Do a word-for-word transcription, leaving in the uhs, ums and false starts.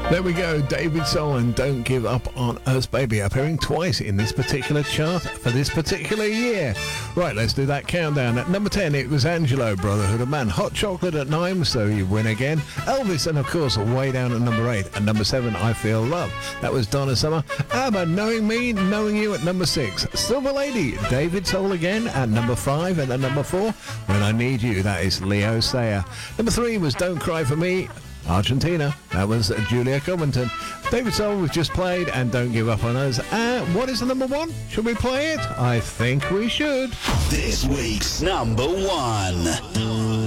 There we go, David Soul and Don't Give Up on Us, Baby, appearing twice in this particular chart for this particular year. Right, let's do that countdown. At number ten, it was Angelo, Brotherhood of Man. Hot Chocolate at nine, so you win again. Elvis, and of course, way down at number eight. At number seven, I Feel Love. That was Donna Summer. ABBA, Knowing Me, Knowing You at number six. Silver Lady, David Soul again at number five. And at number four, When I Need You, that is Leo Sayer. Number three was Don't Cry For Me, Argentina. That was Julia Covington. David Soul was just played, and Don't Give Up on Us. Uh, what is the number one? Should we play it? I think we should. This week's number one.